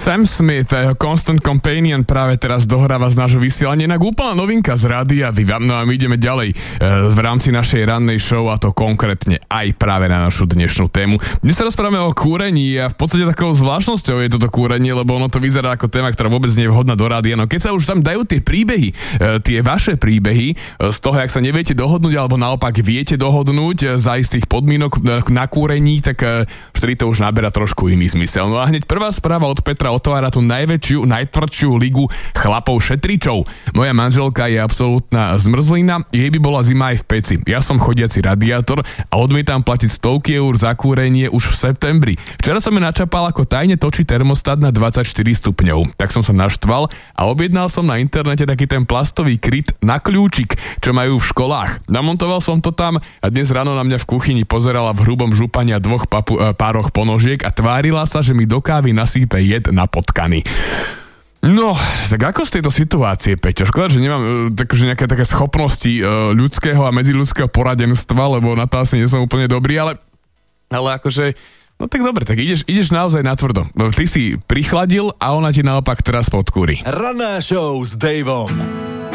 Sam Smith a jeho Constant Companion práve teraz dohráva z nášho vysielania. Inak úplná novinka z rádia Viva. No a my ideme ďalej v rámci našej rannej show, a to konkrétne aj práve na našu dnešnú tému. Dnes sa rozprávame o kúrení a v podstate takou zvláštnosťou je toto kúrenie, lebo ono to vyzerá ako téma, ktorá vôbec nie je vhodná do rádia. No keď sa už tam dajú tie príbehy, tie vaše príbehy z toho, jak sa neviete dohodnúť alebo naopak viete dohodnúť za istých podmienok na kúrení, tak vtedy to už naberá trošku iný zmysel. No a hneď prvá správa od Petra otvára tú najväčšiu, najtvrdšiu ligu chlapov šetričov. Moja manželka je absolútna zmrzlina, jej by bola zima aj v peci. Ja som chodiaci radiátor a odmietam platiť stovky eur za kúrenie už v septembri. Včera som mi načapal, ako tajne točí termostat na 24 stupňov. Tak som sa naštval a objednal som na internete taký ten plastový kryt na kľúčik, čo majú v školách. Namontoval som to tam a dnes ráno na mňa v kuchyni pozerala v hrubom župania dvoch pároch ponožiek a tvárila sa, že mi do kávy nasýpe jed na potkany. No, tak ako z tejto situácie, Peťo? Škoda, že nemám nejaké také schopnosti ľudského a medziľudského poradenstva, lebo na to asi nie som úplne dobrý, ale akože, no tak dobre, tak ideš naozaj na tvrdo. Ty si prichladil a ona ti naopak teraz podkúri. Ranná show s Davom.